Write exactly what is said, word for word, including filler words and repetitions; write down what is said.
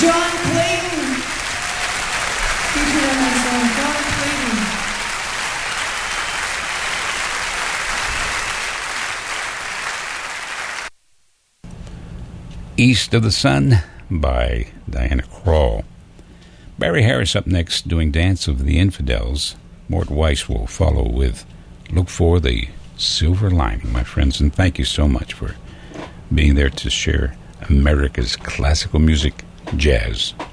John Clayton. Featured on that song, John Clayton. East of the Sun by Diana Krall. Barry Harris up next doing Dance of the Infidels. Mort Weiss will follow with Look for the Silver Lining, my friends, and thank you so much for being there to share America's classical music, jazz,